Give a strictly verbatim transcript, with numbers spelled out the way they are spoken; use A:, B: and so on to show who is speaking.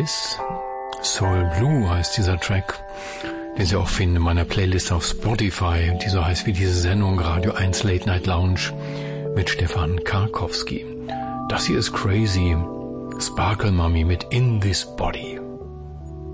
A: Bliss. Soul Blue heißt dieser Track, den Sie auch finden in meiner Playlist auf Spotify, die so heißt wie diese Sendung Radio eins Late Night Lounge mit Stefan Karkowski. Das hier ist Crazy, Sparkle Mummy mit In This Body.